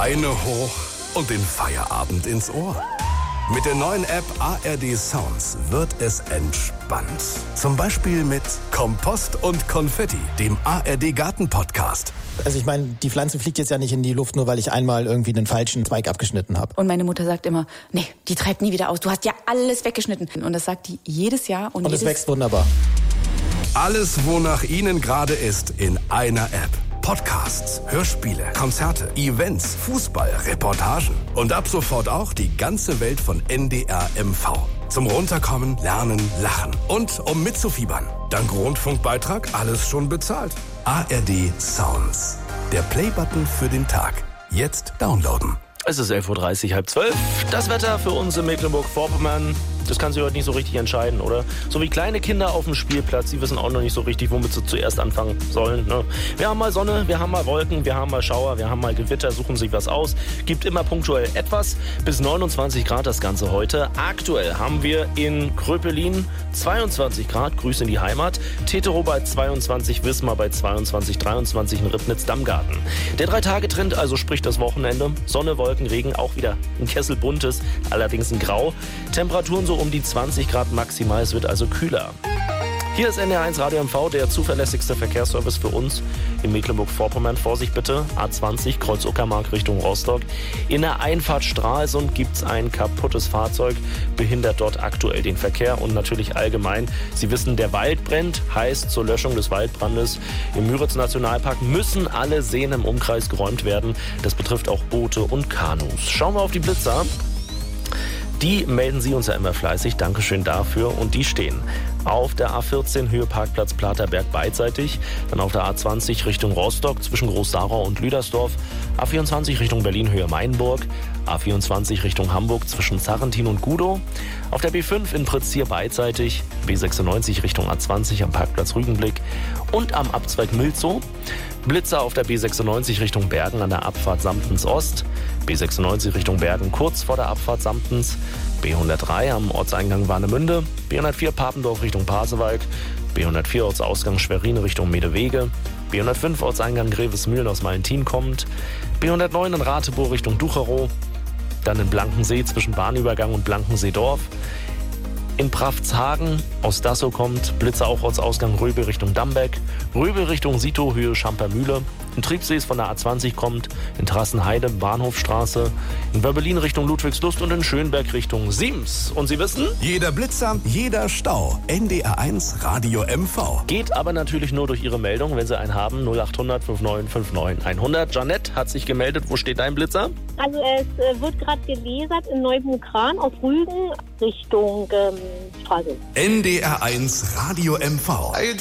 Beine hoch und den Feierabend ins Ohr. Mit der neuen App ARD Sounds wird es entspannt. Zum Beispiel mit Kompost und Konfetti, dem ARD Garten Podcast. Also ich meine, die Pflanze fliegt jetzt ja nicht in die Luft, nur weil ich einmal irgendwie den falschen Zweig abgeschnitten habe. Und meine Mutter sagt immer, nee, die treibt nie wieder aus. Du hast ja alles weggeschnitten. Und das sagt die jedes Jahr. Und es wächst wunderbar. Alles, wonach Ihnen gerade ist, in einer App. Podcasts, Hörspiele, Konzerte, Events, Fußball, Reportagen und ab sofort auch die ganze Welt von NDR MV. Zum Runterkommen, Lernen, Lachen und um mitzufiebern. Dank Rundfunkbeitrag alles schon bezahlt. ARD Sounds. Der Playbutton für den Tag. Jetzt downloaden. Es ist 11:30 Uhr, 11:30. Das Wetter für uns in Mecklenburg-Vorpommern, das kann sich heute nicht so richtig entscheiden, oder? So wie kleine Kinder auf dem Spielplatz, die wissen auch noch nicht so richtig, womit sie zuerst anfangen sollen. Ne? Wir haben mal Sonne, wir haben mal Wolken, wir haben mal Schauer, wir haben mal Gewitter, suchen sich was aus. Gibt immer punktuell etwas. Bis 29 Grad das Ganze heute. Aktuell haben wir in Kröpelin 22 Grad, Grüße in die Heimat. Tetero bei 22, Wismar bei 22, 23 in Ribnitz-Dammgarten. Der 3-Tage-Trend, also sprich das Wochenende. Sonne, Wolken, Regen, auch wieder ein Kessel buntes, allerdings in Grau. Temperaturen so um die 20 Grad maximal, es wird also kühler. Hier ist NDR1 Radio MV, der zuverlässigste Verkehrsservice für uns in Mecklenburg-Vorpommern. Vorsicht bitte, A20, Kreuz Uckermark Richtung Rostock. In der Einfahrt Stralsund gibt es ein kaputtes Fahrzeug, behindert dort aktuell den Verkehr und natürlich allgemein. Sie wissen, der Wald brennt, heißt zur Löschung des Waldbrandes im Müritz-Nationalpark müssen alle Seen im Umkreis geräumt werden. Das betrifft auch Boote und Kanus. Schauen wir auf die Blitzer. Die melden Sie uns ja immer fleißig, Dankeschön dafür. Und die stehen auf der A14 Höhe Parkplatz Platerberg beidseitig, dann auf der A20 Richtung Rostock zwischen Groß-Sarau und Lüdersdorf, A24 Richtung Berlin Höhe Mainburg, A24 Richtung Hamburg zwischen Sarrentin und Gudow, auf der B5 in Pritztier beidseitig, B96 Richtung A20 am Parkplatz Rügenblick und am Abzweig Milzow, Blitzer auf der B96 Richtung Bergen an der Abfahrt Samtens Ost, B96 Richtung Bergen kurz vor der Abfahrt Samtens, B103 am Ortseingang Warnemünde, B104 Papendorf Richtung Pasewalk, B104 Ortsausgang Schwerin Richtung Medewege, B105 Ortseingang Grevesmühlen aus Valentin kommt, B109 in Ratebow Richtung Ducherow, dann in Blankensee zwischen Bahnübergang und Blankensee-Dorf, in Praftshagen aus Dassow kommt Blitzer auch Ortsausgang Röbel Richtung Dambeck, Röbel Richtung Sito Höhe Schampermühle, in Triebsees von der A20 kommt, in Trassenheide Bahnhofstraße, in Wörbelin Richtung Ludwigslust und in Schönberg Richtung Siems. Und Sie wissen? Jeder Blitzer, jeder Stau. NDR1 Radio MV. Geht aber natürlich nur durch Ihre Meldung, wenn Sie einen haben. 0800 5959 100. Janette hat sich gemeldet. Wo steht dein Blitzer? Also es wird gerade gelasert in Neubukran auf Rügen Richtung Stralsund. NDR1 Radio MV.